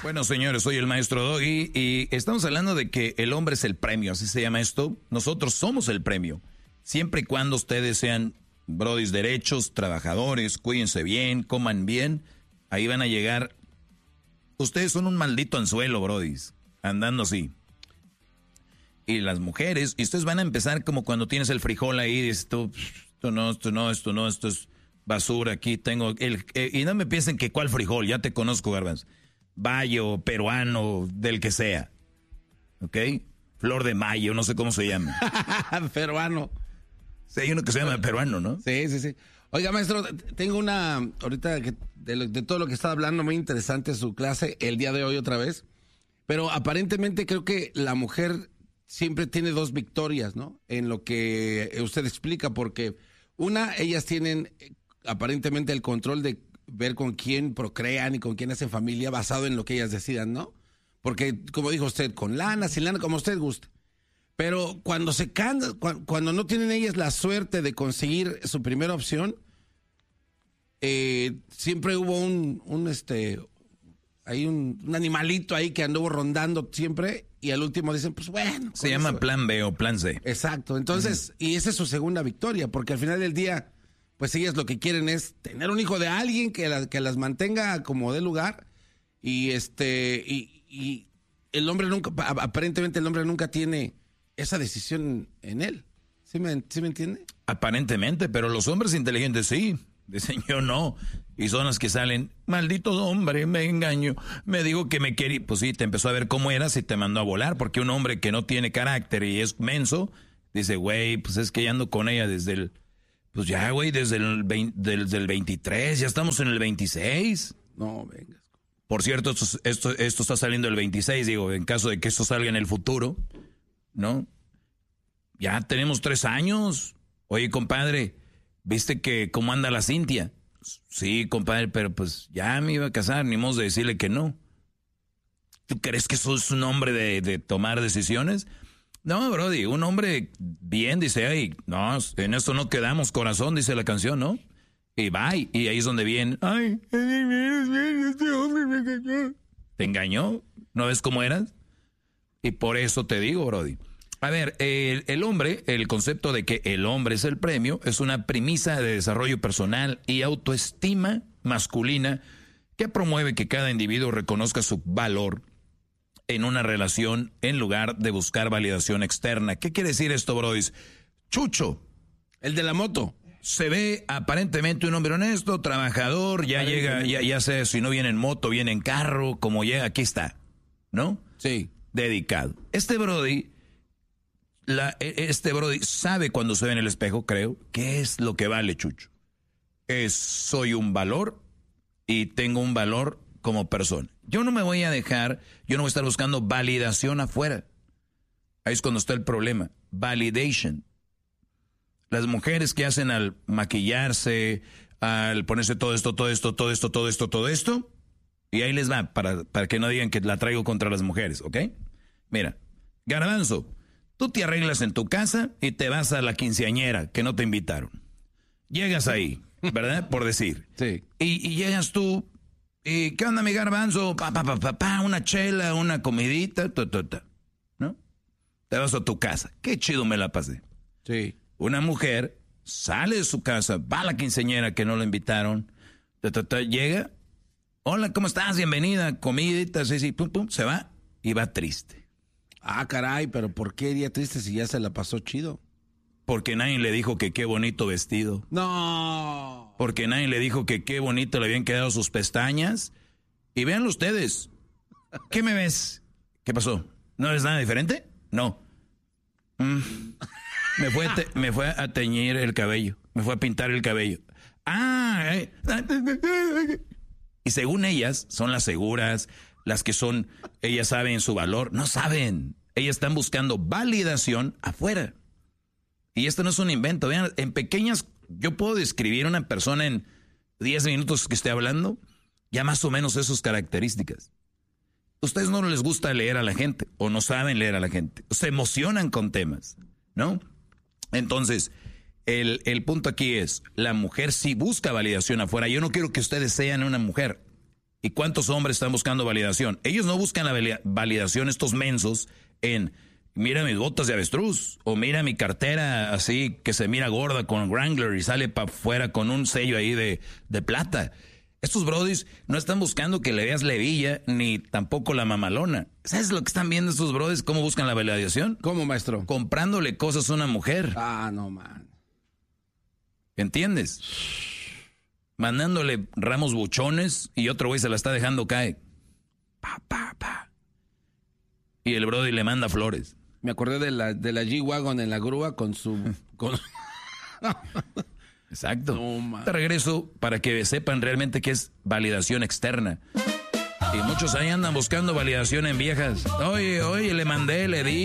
Bueno, señores, soy el maestro Doggy y estamos hablando de que el hombre es el premio, así se llama esto. Nosotros somos el premio. Siempre y cuando ustedes sean brodis derechos, trabajadores, cuídense bien, coman bien, ahí van a llegar. Ustedes son un maldito anzuelo, brodis, andando así. Y las mujeres, y ustedes van a empezar como cuando tienes el frijol ahí, y dices tú, esto es basura, aquí tengo y no me piensen que cuál frijol, ya te conozco, Garbanzo. Bayo, peruano, del que sea. ¿Ok? Flor de mayo, no sé cómo se llama. Peruano. Sí, hay uno que se llama peruano, ¿no? Sí. Oiga, maestro, tengo una, ahorita de todo lo que está hablando, muy interesante su clase el día de hoy otra vez. Pero aparentemente creo que la mujer siempre tiene dos victorias, ¿no? En lo que usted explica, porque ellas tienen aparentemente el control de ver con quién procrean y con quién hacen familia basado en lo que ellas decidan, ¿no? Porque, como dijo usted, con lana, sin lana, como usted guste. Pero cuando cuando no tienen ellas la suerte de conseguir su primera opción, siempre hubo un animalito ahí que anduvo rondando siempre y al último dicen, pues bueno. Se llama plan B o plan C. Exacto, entonces, y esa es su segunda victoria, porque al final del día, pues ellas lo que quieren es tener un hijo de alguien que las mantenga como de lugar y y el hombre aparentemente el hombre nunca tiene esa decisión en él. ¿Sí me entiende? Aparentemente, pero los hombres inteligentes sí. Dicen yo no. Y son los que salen, maldito hombre, me engañó. Me dijo que me quería. Pues sí, te empezó a ver cómo eras y te mandó a volar. Porque un hombre que no tiene carácter y es menso, dice, güey, pues es que ya ando con ella desde el... Pues ya, güey, desde el 23, ya estamos en el 26. No, venga. Por cierto, esto está saliendo el 26, digo, en caso de que esto salga en el futuro, ¿no? Ya tenemos 3 años. Oye, compadre, ¿viste que cómo anda la Cintia? Sí, compadre, pero pues ya me iba a casar, ni modo de decirle que no. ¿Tú crees que sos un hombre de tomar decisiones? No, brody, un hombre bien dice, ay, no, en esto no quedamos, corazón, dice la canción, ¿no? Y bye, y ahí es donde viene, ay, este hombre me engañó. ¿Te engañó? ¿No ves cómo eras? Y por eso te digo, brody. A ver, el hombre, el concepto de que el hombre es el premio, es una premisa de desarrollo personal y autoestima masculina que promueve que cada individuo reconozca su valor en una relación en lugar de buscar validación externa. ¿Qué quiere decir esto, brodis? Chucho, el de la moto. Se ve aparentemente un hombre honesto, trabajador, ya llega, ya sé, si no viene en moto, viene en carro, como llega, aquí está, ¿no? Sí. Dedicado. Este brody sabe cuando se ve en el espejo, creo, qué es lo que vale, Chucho. Soy un valor y tengo un valor como persona. Yo no me voy a dejar, yo no voy a estar buscando validación afuera. Ahí es cuando está el problema. Validation. Las mujeres que hacen al maquillarse, al ponerse todo esto, y ahí les va, para que no digan que la traigo contra las mujeres, ¿ok? Mira, Garbanzo, tú te arreglas en tu casa y te vas a la quinceañera que no te invitaron. Llegas ahí, ¿verdad? Por decir. Sí. Y llegas tú, y ¿qué onda, mi Garbanzo? Una chela, una comidita, ¿no? Te vas a tu casa. Qué chido me la pasé. Sí. Una mujer sale de su casa, va a la quinceañera que no la invitaron, llega, hola, ¿cómo estás? Bienvenida, comidita, sí, pum, pum, se va y va triste. Ah, caray, pero ¿por qué iría triste si ya se la pasó chido? Porque nadie le dijo que qué bonito vestido. No. Porque nadie le dijo que qué bonito le habían quedado sus pestañas. Y véanlo ustedes. ¿Qué me ves? ¿Qué pasó? ¿No ves nada diferente? No. Me fue a teñir el cabello. Me fue a pintar el cabello. Y según ellas, son las seguras, las que son, ellas saben su valor. No saben. Ellas están buscando validación afuera. Y esto no es un invento. Vean, en pequeñas, yo puedo describir a una persona en 10 minutos que esté hablando, ya más o menos esas características. Ustedes no les gusta leer a la gente, o no saben leer a la gente. Se emocionan con temas, ¿no? Entonces, el punto aquí es, la mujer sí busca validación afuera. Yo no quiero que ustedes sean una mujer. ¿Y cuántos hombres están buscando validación? Ellos no buscan la validación, estos mensos, en mira mis botas de avestruz, o mira mi cartera así que se mira gorda con Wrangler y sale para afuera con un sello ahí de plata. Estos brodis no están buscando que le veas la hebilla ni tampoco la mamalona. ¿Sabes lo que están viendo estos brodis? ¿Cómo buscan la validación? ¿Cómo, maestro? Comprándole cosas a una mujer. Ah, no, man. ¿Entiendes? Mandándole ramos buchones y otro güey se la está dejando caer. Pa, pa, pa. Y el brody le manda flores. Me acordé de la G-Wagon en la grúa con su... Exacto. No, te regreso para que sepan realmente qué es validación externa. Y muchos ahí andan buscando validación en viejas. Oye, le mandé, le di.